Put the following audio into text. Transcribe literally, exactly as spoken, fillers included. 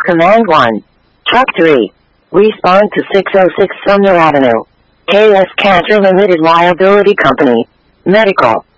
Command one. Truck three. Respond to six oh six Sumner Avenue. K S Cancer Limited Liability Company. Medical.